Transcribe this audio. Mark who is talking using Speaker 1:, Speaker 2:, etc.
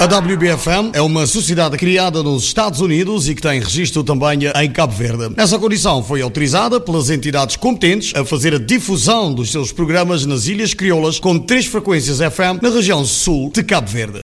Speaker 1: A WBFM é uma sociedade criada nos Estados Unidos e que tem registro também em Cabo Verde. Essa condição foi autorizada pelas entidades competentes a fazer a difusão dos seus programas nas Ilhas Crioulas com 3 frequências FM na região sul de Cabo Verde.